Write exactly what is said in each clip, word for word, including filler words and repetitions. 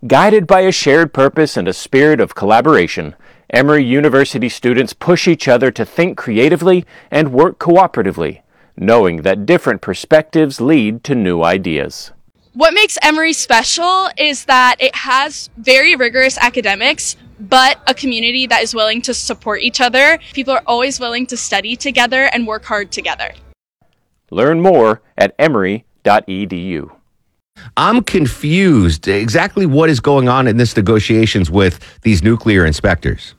Guided by a shared purpose and a spirit of collaboration, Emory University students push each other to think creatively and work cooperatively, knowing that different perspectives lead to new ideas. What makes Emory special is that it has very rigorous academics, but a community that is willing to support each other. People are always willing to study together and work hard together. Learn more at emory dot e d u. I'm confused. Exactly what is going on in this negotiations with these nuclear inspectors?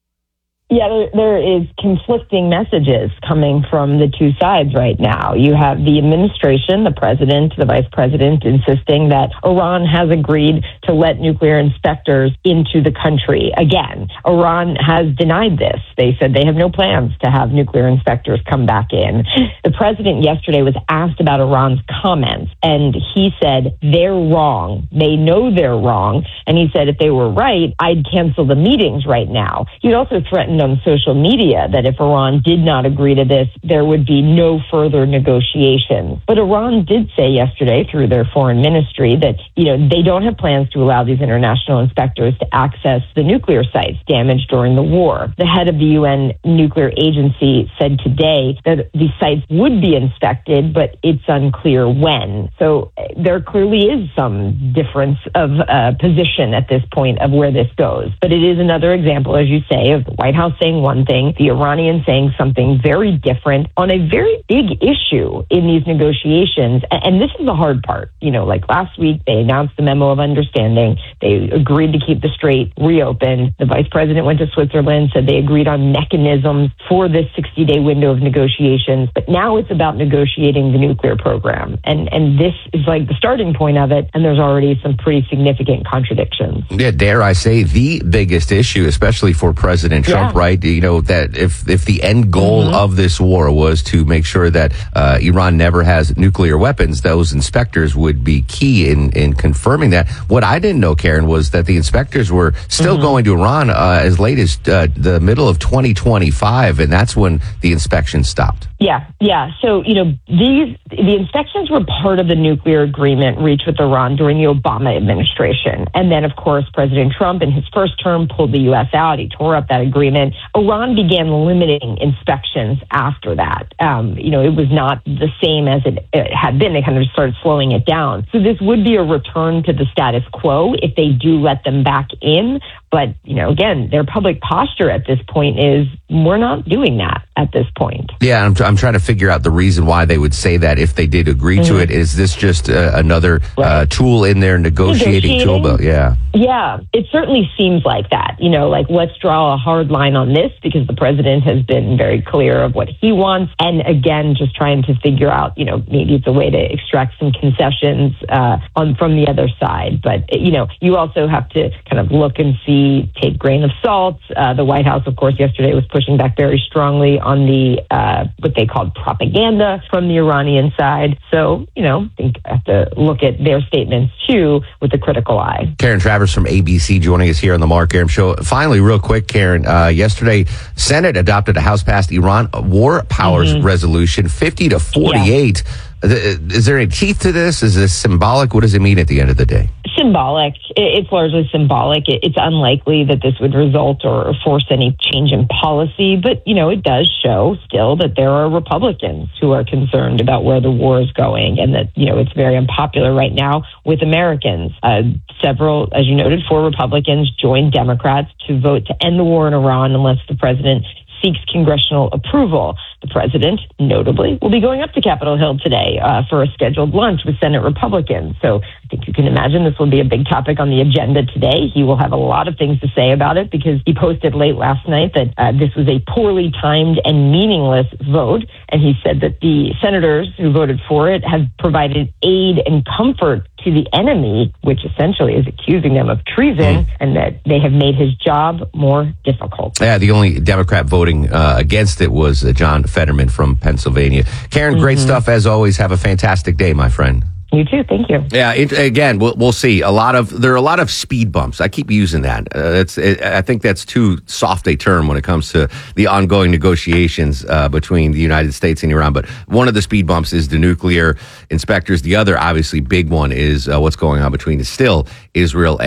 Yeah, there, there is conflicting messages coming from the two sides right now. You have the administration, the president, the vice president insisting that Iran has agreed to let nuclear inspectors into the country. Again, Iran has denied this. They said they have no plans to have nuclear inspectors come back in. The president yesterday was asked about Iran's comments, and he said they're wrong. They know they're wrong. And he said if they were right, I'd cancel the meetings right now. He'd also threatened on social media that if Iran did not agree to this, there would be no further negotiations. But Iran did say yesterday through their foreign ministry that, you know, they don't have plans to allow these international inspectors to access the nuclear sites damaged during the war. The head of the U N nuclear agency said today that the sites would be inspected, but it's unclear when. So there clearly is some difference of uh, position at this point of where this goes. But it is another example, as you say, of the White House saying one thing, the Iranians saying something very different on a very big issue in these negotiations. And this is the hard part. You know, like last week, they announced the memo of understanding. They agreed to keep the strait reopened. The vice president went to Switzerland, said they agreed on mechanisms for this sixty-day window of negotiations. But now it's about negotiating the nuclear program. And, and this is like the starting point of it. And there's already some pretty significant contradictions. Yeah, dare I say, the biggest issue, especially for President Trump, yeah. right? You know, that if, if the end goal Mm-hmm. of this war was to make sure that uh, Iran never has nuclear weapons, those inspectors would be key in, in confirming that. What I didn't know, Karen, was that the inspectors were still mm-hmm. going to Iran uh, as late as uh, the middle of twenty twenty-five, and that's when the inspection stopped. Yeah, yeah. So, you know, these the inspections were part of the nuclear agreement reached with Iran during the Obama administration. And then, of course, President Trump in his first term pulled the U S out. He tore up that agreement. Iran began limiting inspections after that. Um, you know, it was not the same as it, it had been. They kind of started slowing it down. So this would be a return to the status quo if they do let them back in. But, you know, again, their public posture at this point is we're not doing that at this point. Yeah, I'm, I'm trying to figure out the reason why they would say that if they did agree mm-hmm. to it. Is this just uh, another right. uh, tool in their negotiating, negotiating tool belt? Yeah. Yeah, it certainly seems like that. You know, like let's draw a hard line on this because the president has been very clear of what he wants. And again, just trying to figure out, you know, maybe it's a way to extract some concessions uh, on from the other side. But, you know, you also have to kind of look and see, take grain of salt. Uh, the White House, of course, yesterday was pushing back very strongly on the uh, what they called propaganda from the Iranian side. So, you know, I think I have to look at their statements, too, with a critical eye. Karen Travers from A B C joining us here on the Mark Arum Show. Finally, real quick, Karen, uh, yesterday, Senate adopted a House-passed Iran war powers mm-hmm. resolution, fifty to forty-eight. Yeah. Is there any teeth to this? Is this symbolic? What does it mean at the end of the day? Symbolic. It's largely symbolic. It's unlikely that this would result or force any change in policy, but, you know, it does show still that there are Republicans who are concerned about where the war is going and that, you know, it's very unpopular right now with Americans. Uh, several, as you noted, four Republicans joined Democrats to vote to end the war in Iran unless the president seeks congressional approval. The president, notably, will be going up to Capitol Hill today uh, for a scheduled lunch with Senate Republicans. So I think you can imagine this will be a big topic on the agenda today. He will have a lot of things to say about it because he posted late last night that uh, this was a poorly timed and meaningless vote. And he said that the senators who voted for it have provided aid and comfort to the enemy, which essentially is accusing them of treason, mm. and that they have made his job more difficult. Yeah, the only Democrat voting uh, against it was uh, John Fetterman from Pennsylvania. Karen, mm-hmm. great stuff as always. Have a fantastic day, my friend. You too. Thank you. Yeah. It, again, we'll, we'll see. A lot of there are a lot of speed bumps. I keep using that. Uh, it's. It, I think that's too soft a term when it comes to the ongoing negotiations uh, between the United States and Iran. But one of the speed bumps is the nuclear inspectors. The other, obviously, big one is uh, what's going on between still Israel